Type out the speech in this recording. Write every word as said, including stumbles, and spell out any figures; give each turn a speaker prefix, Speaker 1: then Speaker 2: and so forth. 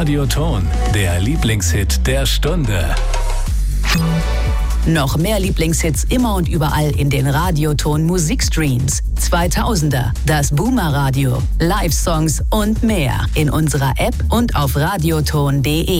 Speaker 1: Radioton, der Lieblingshit der Stunde.
Speaker 2: Noch mehr Lieblingshits immer und überall in den Radioton Musikstreams. zweitausender, das Boomer Radio, Live-Songs und mehr in unserer App und auf radioton punkt de.